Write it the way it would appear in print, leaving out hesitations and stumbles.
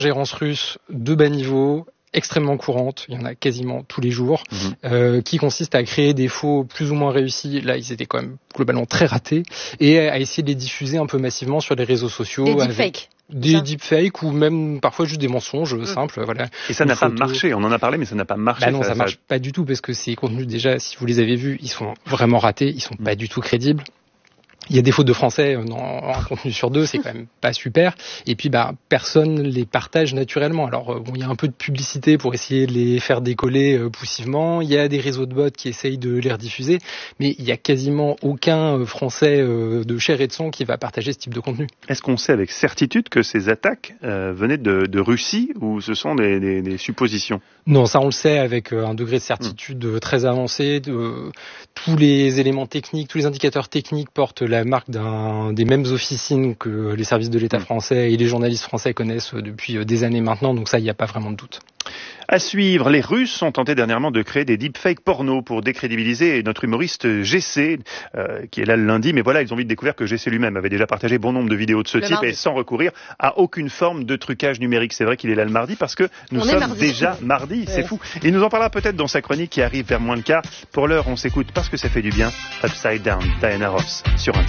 Ingérence russe de bas niveau, extrêmement courante, il y en a quasiment tous les jours, qui consiste à créer des faux plus ou moins réussis, là ils étaient quand même globalement très ratés, et à essayer de les diffuser un peu massivement sur les réseaux sociaux. Des deepfakes. Des deepfakes ou même parfois juste des mensonges simples. Voilà. Et ça n'a pas marché, on en a parlé mais ça n'a pas marché. Bah non, ça marche pas du tout parce que ces contenus déjà, si vous les avez vus, ils sont vraiment ratés, ils sont pas du tout crédibles. Il y a des fautes de français dans un contenu sur 2, c'est quand même pas super. Et puis, personne les partage naturellement. Alors, il y a un peu de publicité pour essayer de les faire décoller poussivement. Il y a des réseaux de bots qui essayent de les rediffuser. Mais il y a quasiment aucun Français de chair et de sang qui va partager ce type de contenu. Est-ce qu'on sait avec certitude que ces attaques venaient de Russie ou ce sont des suppositions ? Non, ça on le sait avec un degré de certitude très avancé. Tous les éléments techniques, tous les indicateurs techniques portent la marque des mêmes officines que les services de l'État français et les journalistes français connaissent depuis des années maintenant. Donc ça, il n'y a pas vraiment de doute. À suivre, les Russes ont tenté dernièrement de créer des deepfakes porno pour décrédibiliser notre humoriste GC, qui est là le lundi. Mais voilà, ils ont vite découvert que GC lui-même avait déjà partagé bon nombre de vidéos de ce type et sans recourir à aucune forme de trucage numérique. C'est vrai qu'il est là le mardi parce que nous sommes déjà mardi. C'est fou. Il nous en parlera peut-être dans sa chronique qui arrive vers moins le quart. Pour l'heure, on s'écoute parce que ça fait du bien. Upside Down, Diana Ross sur Inter.